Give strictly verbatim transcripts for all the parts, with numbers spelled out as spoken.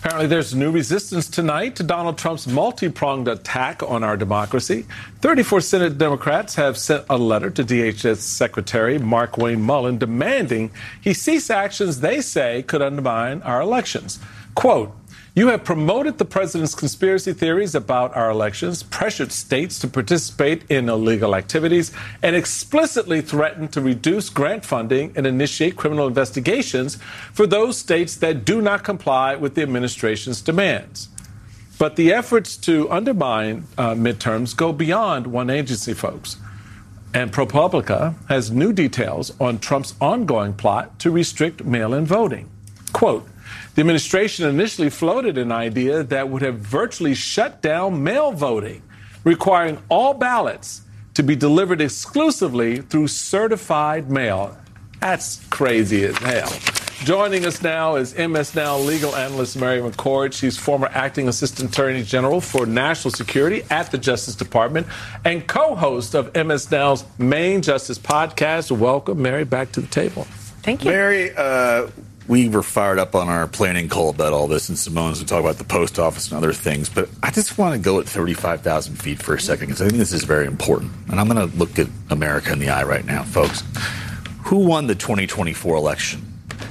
Apparently, there's new resistance tonight to Donald Trump's multi-pronged attack on our democracy. thirty-four Senate Democrats have sent a letter to D H S Secretary Markwayne Mullin demanding he cease actions they say could undermine our elections. Quote, "You have promoted the president's conspiracy theories about our elections, pressured states to participate in illegal activities, and explicitly threatened to reduce grant funding and initiate criminal investigations for those states that do not comply with the administration's demands." But the efforts to undermine uh, midterms go beyond one agency, folks. And ProPublica has new details on Trump's ongoing plot to restrict mail-in voting. Quote, "The administration initially floated an idea that would have virtually shut down mail voting, requiring all ballots to be delivered exclusively through certified mail." That's crazy as hell. Joining us now is M S Now legal analyst Mary McCord. She's former acting assistant attorney general for national security at the Justice Department and co-host of M S Now's Main Justice podcast. Welcome, Mary, back to the table. Thank you. Mary, uh, we were fired up on our planning call about all this, and Simone's to talk about the post office and other things. But I just want to go at thirty-five thousand feet for a second, because I think this is very important. And I'm going to look at America in the eye right now, folks. Who won the twenty twenty-four election?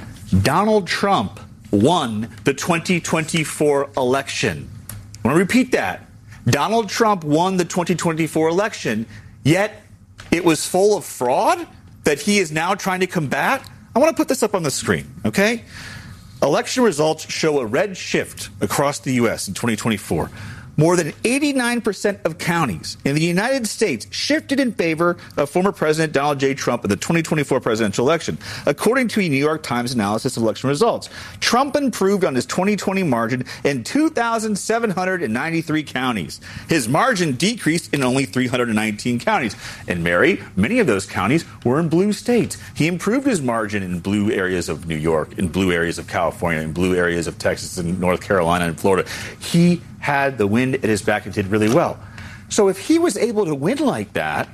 Donald Trump won the twenty twenty-four election. I want to repeat that. Donald Trump won the twenty twenty-four election, yet it was full of fraud that he is now trying to combat. I want to put this up on the screen, okay? Election results show a red shift across the U S in twenty twenty-four. More than eighty-nine percent of counties in the United States shifted in favor of former President Donald J. Trump in the twenty twenty-four presidential election, according to a New York Times analysis of election results. Trump improved on his twenty twenty margin in two thousand seven hundred ninety-three counties. His margin decreased in only three hundred nineteen counties. And Mary, many of those counties were in blue states. He improved his margin in blue areas of New York, in blue areas of California, in blue areas of Texas and North Carolina and Florida. He had the wind at his back and did really well. So if he was able to win like that,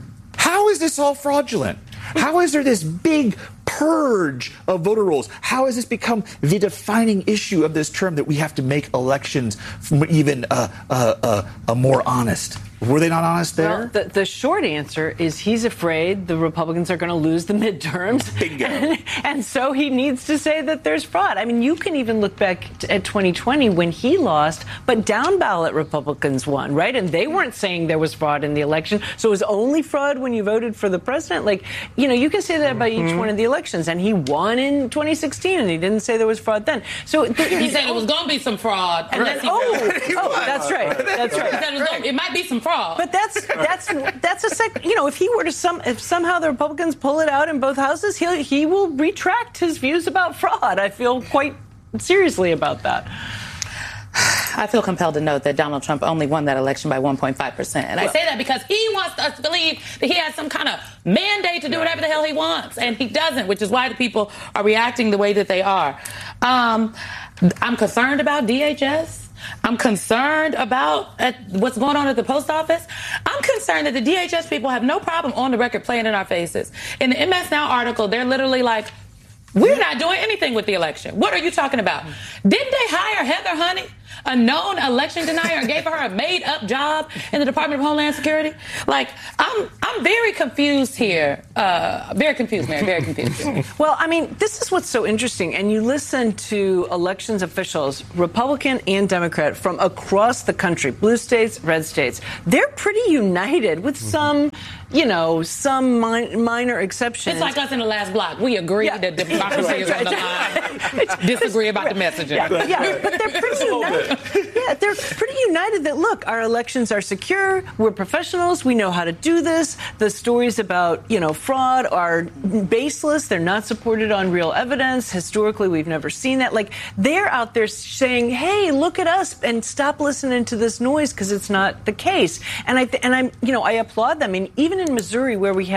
how is this all fraudulent? How is there this big purge of voter rolls? How has this become the defining issue of this term that we have to make elections from even uh, uh, uh, uh, more honest? Were they not honest there? Well, the, the short answer is he's afraid the Republicans are going to lose the midterms. Bingo. And, and so he needs to say that there's fraud. I mean, you can even look back at twenty twenty when he lost, but down ballot Republicans won, right? And they weren't saying there was fraud in the election. So it was only fraud when you voted for the president. Like, you know, you can say that about each mm-hmm. one of the elections. And he won in twenty sixteen, and he didn't say there was fraud then. So th- he said it was going to be some fraud. And then, oh, oh, that's right. That's right. He said it, was gonna, it might be some fraud. But that's that's that's a sec. You know, if he were to some, if somehow the Republicans pull it out in both houses, he he will retract his views about fraud. I feel quite seriously about that. I feel compelled to note that Donald Trump only won that election by one point five percent. And I say that because he wants us to believe that he has some kind of mandate to do whatever the hell he wants. And he doesn't, which is why the people are reacting the way that they are. Um, I'm concerned about D H S. I'm concerned about at what's going on at the post office. I'm concerned that the D H S people have no problem on the record playing in our faces. In the M S Now article, they're literally like, we're not doing anything with the election. What are you talking about? Didn't they hire Heather Honey, a known election denier, and gave her a made-up job in the Department of Homeland Security? Like, I'm I'm very confused here. Uh, very confused, Mary, very confused. Well, I mean, this is what's so interesting. And you listen to elections officials, Republican and Democrat, from across the country, blue states, red states. They're pretty united with some, you know, some mi- minor exceptions. It's like us in the last block. We agree yeah. that democracy is on the line. Disagree about the messaging. Yeah, yeah, but they're pretty united. Yeah, they're pretty united that, look, our elections are secure. We're professionals. We know how to do this. The stories about, you know, fraud are baseless. They're not supported on real evidence. Historically, we've never seen that. Like, they're out there saying, hey, look at us and stop listening to this noise because it's not the case. And I th- and I'm, you know, I applaud them. And even in Missouri, where we had the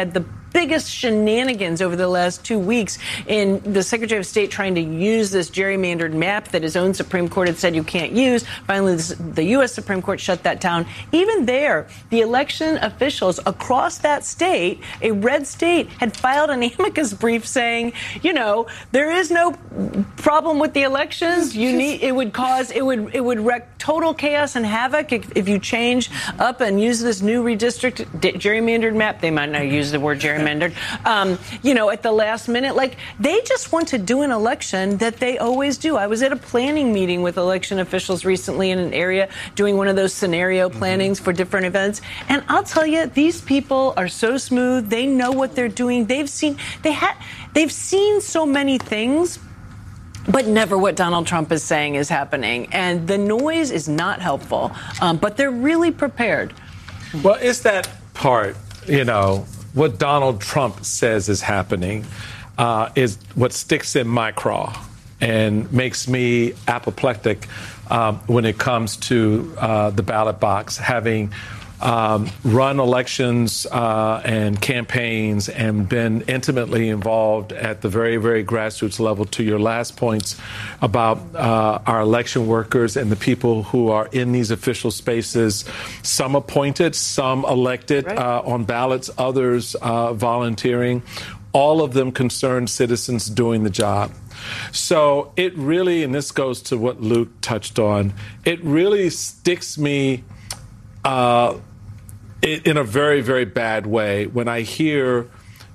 biggest shenanigans over the last two weeks in the Secretary of State trying to use this gerrymandered map that his own Supreme Court had said you can't use. Finally, the U S Supreme Court shut that down. Even there, the election officials across that state, a red state, had filed an amicus brief saying, you know, there is no problem with the elections. You need it would cause it would it would wreak total chaos and havoc if, if you change up and use this new redistrict gerrymandered map. They might not use the word gerrymandered. Um, you know, at the last minute, like they just want to do an election that they always do. I was at a planning meeting with election officials recently in an area doing one of those scenario plannings for different events. And I'll tell you, these people are so smooth. They know what they're doing. They've seen they had they've seen so many things, but never what Donald Trump is saying is happening. And the noise is not helpful. Um, but they're really prepared. Well, it's that part, you know, what Donald Trump says is happening uh, is what sticks in my craw and makes me apoplectic um, when it comes to uh, the ballot box, having um, run elections uh, and campaigns and been intimately involved at the very, very grassroots level. To your last points about uh, our election workers and the people who are in these official spaces, some appointed, some elected right. uh, on ballots, others uh, volunteering, all of them concerned citizens doing the job. So it really, and this goes to what Luke touched on, it really sticks me uh, in a very, very bad way when I hear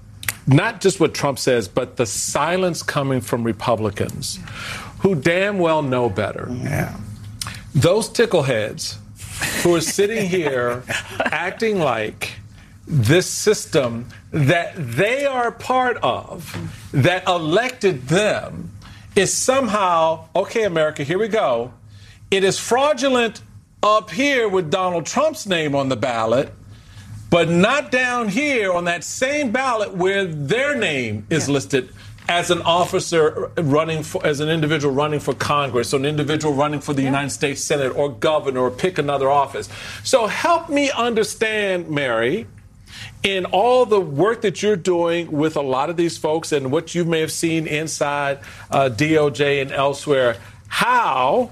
not just what Trump says, but the silence coming from Republicans who damn well know better. Yeah. Those tickleheads who are sitting here acting like this system that they are part of, that elected them, is somehow, okay, America, here we go. It is fraudulent up here with Donald Trump's name on the ballot, but not down here on that same ballot where their name is yeah. listed as an officer running for, as an individual running for Congress, or an individual running for the yeah. United States Senate or governor, or pick another office. So help me understand, Mary, in all the work that you're doing with a lot of these folks and what you may have seen inside uh, D O J and elsewhere, how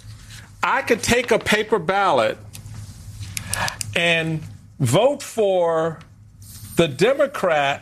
I could take a paper ballot and vote for the Democrat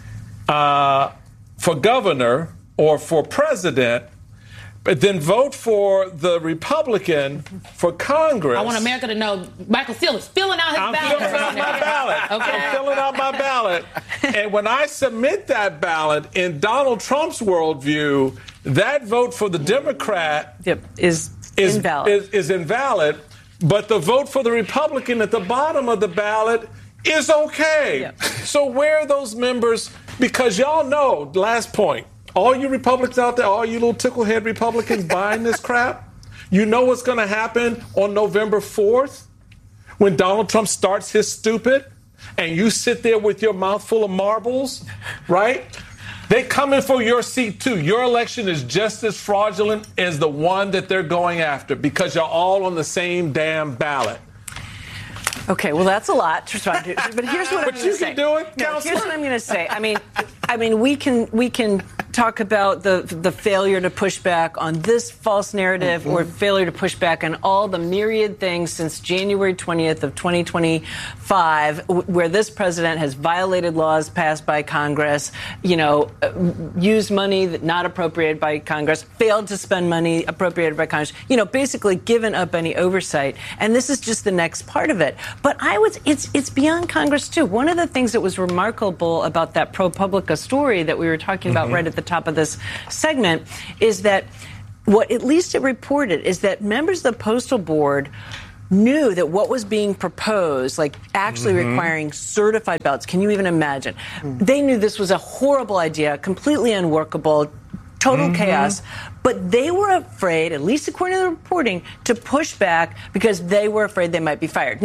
uh, for governor or for president, but then vote for the Republican for Congress. I want America to know Michael Steele is filling out his I'm ballot. filling out my ballot. Okay. I'm filling out my ballot. And when I submit that ballot, in Donald Trump's worldview, that vote for the Democrat yep, is, is invalid. Is, is invalid. But the vote for the Republican at the bottom of the ballot is okay. Yep. So where are those members? Because y'all know, last point, all you Republicans out there, all you little ticklehead Republicans buying this crap, you know what's going to happen on November fourth when Donald Trump starts his stupid and you sit there with your mouth full of marbles, right? They coming for your seat, too. Your election is just as fraudulent as the one that they're going after because you're all on the same damn ballot. Okay, well, that's a lot to respond to. But here's what but I'm going to say. But you can do it, no, Counselor. Here's what I'm going to say. I mean, I mean, we can we can talk about the the failure to push back on this false narrative mm-hmm. or failure to push back on all the myriad things since January twentieth of twenty twenty-five, where this president has violated laws passed by Congress, you know, used money that not appropriated by Congress, failed to spend money appropriated by Congress, you know, basically given up any oversight. And this is just the next part of it. But I was it's it's beyond Congress, too. One of the things that was remarkable about that ProPublica story that we were talking about mm-hmm. right at the top of this segment is that what at least it reported is that members of the Postal Board knew that what was being proposed, like actually mm-hmm. requiring certified ballots, can you even imagine? Mm-hmm. They knew this was a horrible idea, completely unworkable, total mm-hmm. chaos. But they were afraid, at least according to the reporting, to push back because they were afraid they might be fired. Now,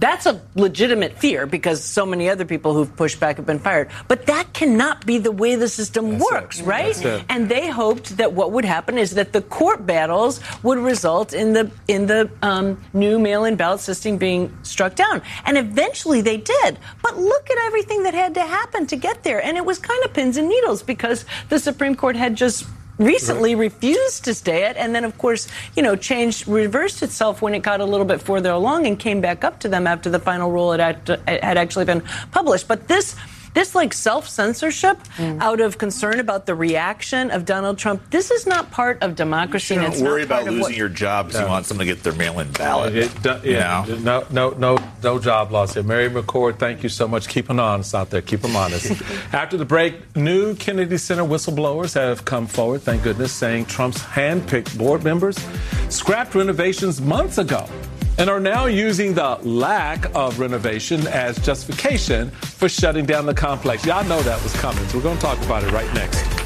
That's a legitimate fear because so many other people who've pushed back have been fired. But that cannot be the way the system That's works, it. right? That's it. And they hoped that what would happen is that the court battles would result in the in the um, new mail-in ballot system being struck down. And eventually they did. But look at everything that had to happen to get there. And it was kind of pins and needles because the Supreme Court had just recently right. refused to stay it, and then, of course, you know, changed, reversed itself when it got a little bit further along and came back up to them after the final rule had, had actually been published. But this... This, like, self-censorship mm. out of concern about the reaction of Donald Trump, this is not part of democracy. You don't and it's worry about losing what, your job because no. you want someone to get their mail-in ballot. It, it, yeah, you know? no, no, no, no job loss here. Mary McCord, thank you so much. Keep them honest out there. Keep them honest. After the break, new Kennedy Center whistleblowers have come forward, thank goodness, saying Trump's hand-picked board members scrapped renovations months ago and are now using the lack of renovation as justification for shutting down the complex. Y'all know that was coming, so we're going to talk about it right next.